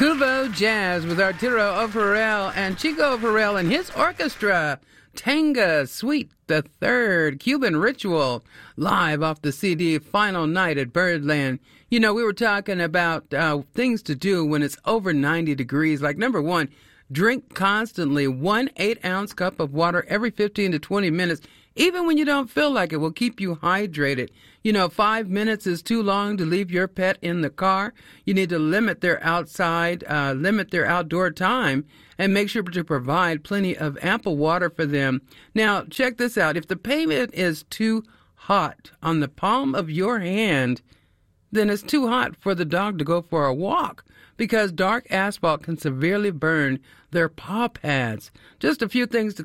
Kubo Jazz with Arturo O'Farrell and Chico O'Farrell and his orchestra. Tanga Suite the Third, Cuban Ritual, live off the CD Final Night at Birdland. You know, we were talking about things to do when it's over 90 degrees. Like, number one, drink constantly 1 8-ounce cup of water every 15 to 20 minutes. Even when you don't feel like it, will keep you hydrated. You know, 5 minutes is too long to leave your pet in the car. You need to limit their outdoor time, and make sure to provide plenty of ample water for them. Now, check this out. If the pavement is too hot on the palm of your hand, then it's too hot for the dog to go for a walk, because dark asphalt can severely burn their paw pads. Just a few things to